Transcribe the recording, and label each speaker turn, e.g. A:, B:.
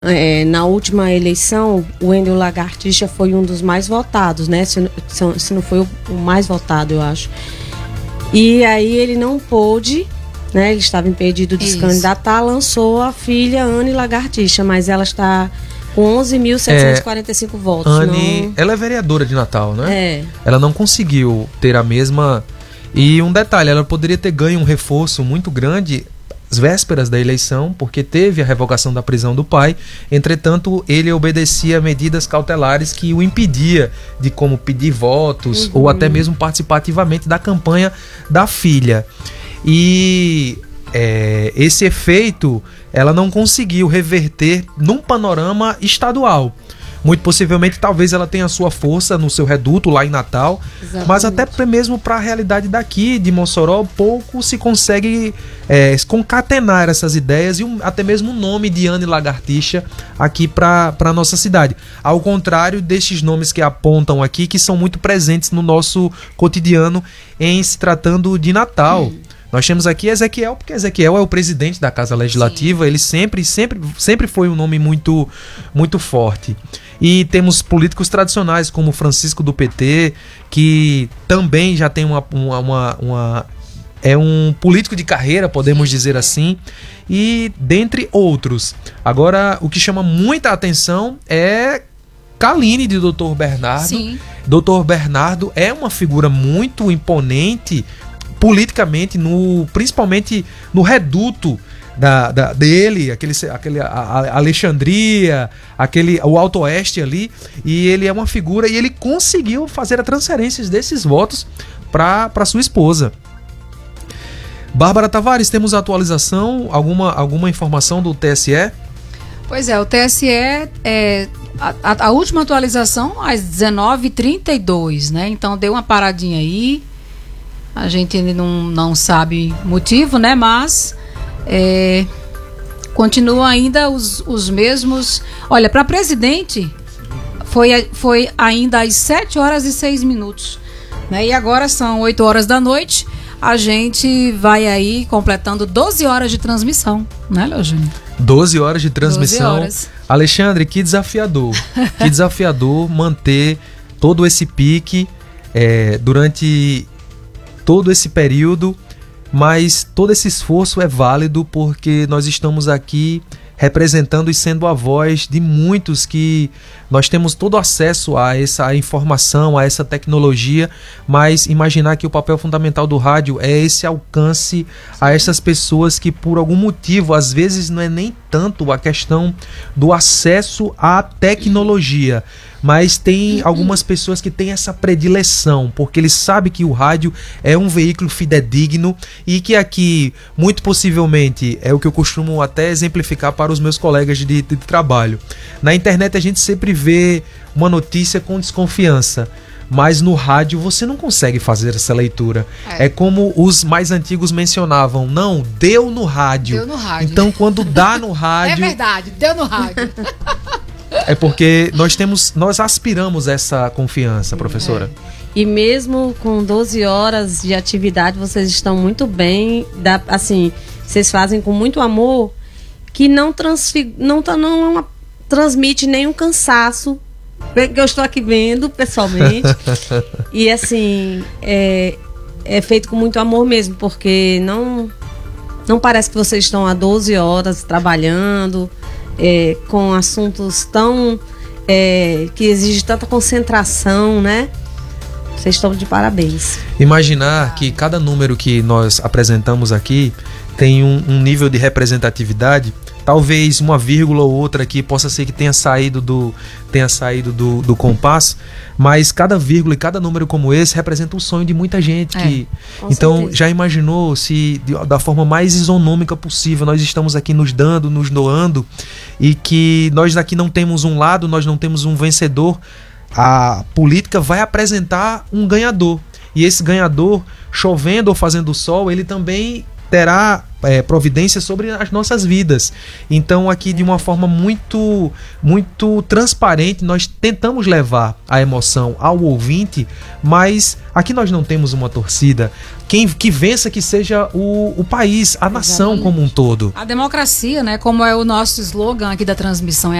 A: Na última eleição, o Wendel Lagartixa foi um dos mais votados, né? Se não foi o mais votado, eu acho. E aí ele não pôde, né? Ele estava impedido de se candidatar, lançou a filha Anne Lagartixa, mas ela está com 11.745 votos.
B: Anne, ela é vereadora de Natal, né? Ela não conseguiu ter a mesma... E um detalhe, ela poderia ter ganho um reforço muito grande às vésperas da eleição, porque teve a revogação da prisão do pai. Entretanto, ele obedecia a medidas cautelares que o impedia de como pedir votos ou até mesmo participar ativamente da campanha da filha. E esse efeito ela não conseguiu reverter num panorama estadual. Muito possivelmente, talvez ela tenha sua força no seu reduto lá em Natal. Exatamente. Mas até mesmo para a realidade daqui de Mossoró, pouco se consegue concatenar essas ideias e até mesmo o nome de Anne Lagartixa aqui para a nossa cidade. Ao contrário destes nomes que apontam aqui, que são muito presentes no nosso cotidiano em se tratando de Natal. Nós temos aqui Ezequiel, porque Ezequiel é o presidente da Casa Legislativa. Sim. Ele sempre foi um nome muito, muito forte. E temos políticos tradicionais como Francisco do PT, que também já tem é um político de carreira, podemos dizer assim, e dentre outros. Agora, o que chama muita atenção é Kaline, de Dr. Bernardo. Sim. Dr. Bernardo é uma figura muito imponente politicamente, principalmente no reduto dele, a Alexandria, o Alto Oeste ali, e ele é uma figura, e ele conseguiu fazer a transferência desses votos para sua esposa. Bárbara Tavares, temos atualização, alguma informação do TSE?
C: Pois é, o TSE, a última atualização às 19h32, né? Então deu uma paradinha aí. A gente ainda não sabe motivo, né? Mas continuam ainda os mesmos. Olha, para presidente foi ainda às 7h06, né? E agora são 8h da noite. A gente vai aí completando 12 horas de transmissão, né, Leogênio?
B: 12 horas de transmissão.
C: 12 horas.
B: Alexandre, que desafiador. Que desafiador manter todo esse pique durante todo esse período, mas todo esse esforço é válido porque nós estamos aqui representando e sendo a voz de muitos que nós temos todo acesso a essa informação, a essa tecnologia, mas imaginar que o papel fundamental do rádio é esse alcance a essas pessoas que por algum motivo, às vezes não é nem tanto a questão do acesso à tecnologia, mas tem algumas pessoas que têm essa predileção, porque eles sabem que o rádio é um veículo fidedigno e que aqui, muito possivelmente, é o que eu costumo até exemplificar para os meus colegas de trabalho. Na internet a gente sempre vê uma notícia com desconfiança, mas no rádio você não consegue fazer essa leitura. É como os mais antigos mencionavam, não, deu no rádio.
C: Deu no rádio.
B: Então quando dá no rádio...
C: É verdade, deu no rádio.
B: É porque nós aspiramos essa confiança, professora.
A: E mesmo com 12 horas de atividade, vocês estão muito bem, assim, vocês fazem com muito amor, que não transmite nenhum cansaço, que eu estou aqui vendo pessoalmente. E assim, é feito com muito amor mesmo, porque não parece que vocês estão há 12 horas trabalhando, com assuntos tão que exigem tanta concentração, né? Vocês estão de parabéns.
B: Imaginar que cada número que nós apresentamos aqui tem um nível de representatividade. Talvez uma vírgula ou outra aqui possa ser que tenha saído do compasso, mas cada vírgula e cada número como esse representa um sonho de muita gente. Então, certeza. Já imaginou se da forma mais isonômica possível nós estamos aqui nos dando, nos doando, e que nós aqui não temos um lado, nós não temos um vencedor. A política vai apresentar um ganhador, e esse ganhador, chovendo ou fazendo sol, ele também terá providências sobre as nossas vidas. Então aqui de uma forma muito, muito transparente nós tentamos levar a emoção ao ouvinte, mas aqui nós não temos uma torcida. Que vença, que seja o país, a nação como um todo.
C: A democracia, né, como é o nosso slogan aqui da transmissão,